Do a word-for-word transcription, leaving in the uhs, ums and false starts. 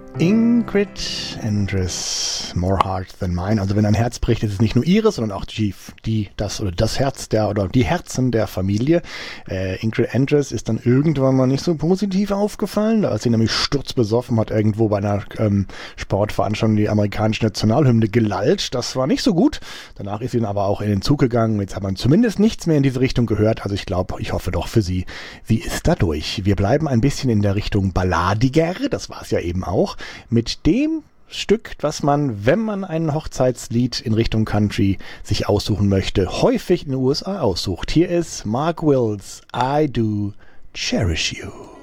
Ingrid Andress, More Heart Than Mine. Also wenn ein Herz bricht, ist es nicht nur ihres, sondern auch die, die das oder das Herz der oder die Herzen der Familie. Äh, Ingrid Andress ist dann irgendwann mal nicht so positiv aufgefallen, als sie nämlich sturzbesoffen hat irgendwo bei einer ähm, Sportveranstaltung die amerikanische Nationalhymne gelallt. Das war nicht so gut. Danach ist sie dann aber auch in den Zug gegangen. Jetzt hat man zumindest nichts mehr in diese Richtung gehört. Also ich glaube, ich hoffe doch für sie, sie ist da durch. Wir bleiben ein bisschen in der Richtung balladiger. Das war es ja eben auch. Mit dem Stück, was man, wenn man ein Hochzeitslied in Richtung Country sich aussuchen möchte, häufig in den U S A aussucht. Hier ist Mark Wills, I Do Cherish You.